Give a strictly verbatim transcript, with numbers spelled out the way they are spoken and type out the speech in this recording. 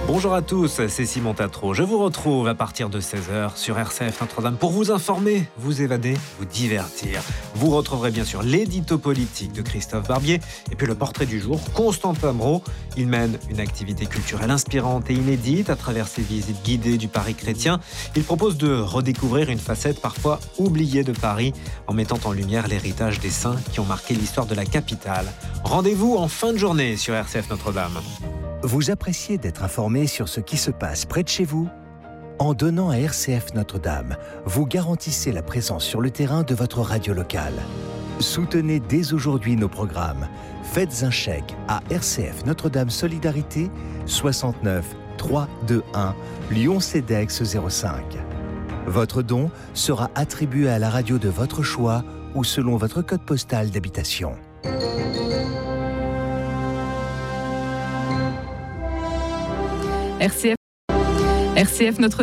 Bonjour à tous, c'est Simon Tatro. Je vous retrouve à partir de seize heures sur R C F Notre-Dame pour vous informer, vous évader, vous divertir. Vous retrouverez bien sûr l'édito politique de Christophe Barbier et puis le portrait du jour, Constantin Brault. Il mène une activité culturelle inspirante et inédite à travers ses visites guidées du Paris chrétien. Il propose de redécouvrir une facette parfois oubliée de Paris en mettant en lumière l'héritage des saints qui ont marqué l'histoire de la capitale. Rendez-vous en fin de journée sur R C F Notre-Dame. Vous appréciez d'être informé sur ce qui se passe près de chez vous ? En donnant à R C F Notre-Dame, vous garantissez la présence sur le terrain de votre radio locale. Soutenez dès aujourd'hui nos programmes. Faites un chèque à R C F Notre-Dame Solidarité soixante-neuf trois cent vingt-et-un Lyon Cedex zéro cinq. Votre don sera attribué à la radio de votre choix ou selon votre code postal d'habitation. R C F, R C F Notre